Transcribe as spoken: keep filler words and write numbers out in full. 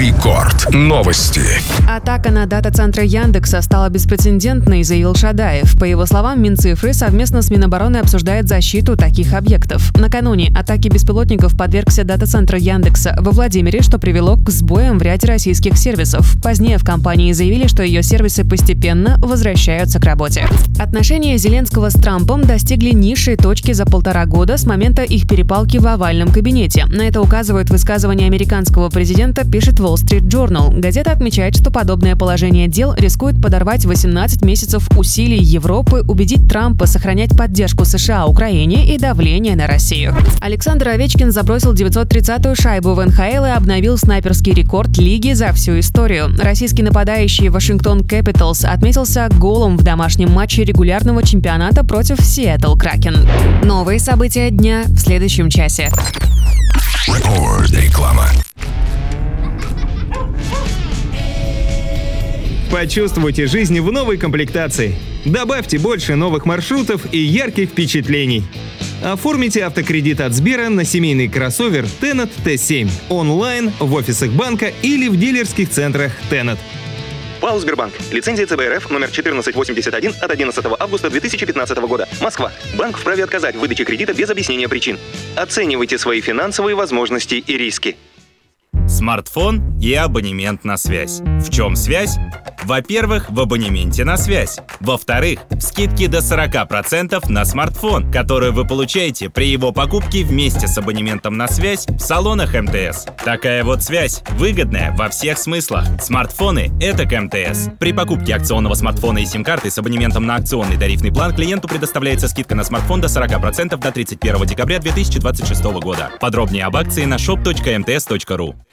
Рекорд. Новости. Атака на дата-центры Яндекса стала беспрецедентной, заявил Шадаев. По его словам, Минцифры совместно с Минобороны обсуждают защиту таких объектов. Накануне атаки беспилотников подвергся дата-центр Яндекса во Владимире, что привело к сбоям в ряде российских сервисов. Позднее в компании заявили, что ее сервисы постепенно возвращаются к работе. Отношения Зеленского с Трампом достигли низшей точки за полтора года с момента их перепалки в овальном кабинете. На это указывает высказывание американского президента, пишет Wall Street Journal. Газета отмечает, что подобное положение дел рискует подорвать восемнадцать месяцев усилий Европы убедить Трампа сохранять поддержку США Украине и давление на Россию. Александр Овечкин забросил девятьсот тридцатую шайбу в эн ха эл и обновил снайперский рекорд лиги за всю историю. Российский нападающий Вашингтон Кэпиталс отметился голом в домашнем матче регулярного чемпионата против Сиэтл Кракен. Новые события дня в следующем часе. Реклама. Почувствуйте жизнь в новой комплектации. Добавьте больше новых маршрутов и ярких впечатлений. Оформите автокредит от Сбера на семейный кроссовер Tenet тэ семь онлайн, в офисах банка или в дилерских центрах Tenet. ПАО «Сбербанк». Лицензия цэ бэ эр эф номер четырнадцать восемьдесят один от одиннадцатого августа две тысячи пятнадцатого года. Москва. Банк вправе отказать в выдаче кредита без объяснения причин. Оценивайте свои финансовые возможности и риски. Смартфон и абонемент на связь. В чем связь? Во-первых, в абонементе на связь. Во-вторых, скидки до сорок процентов на смартфон, которые вы получаете при его покупке вместе с абонементом на связь в салонах эм тэ эс. Такая вот связь выгодная во всех смыслах. Смартфоны — это к эм тэ эс. При покупке акционного смартфона и сим-карты с абонементом на акционный тарифный план клиенту предоставляется скидка на смартфон до сорок процентов до тридцать первого декабря две тысячи двадцать шестого года. Подробнее об акции на shop точка эм тэ эс точка ру.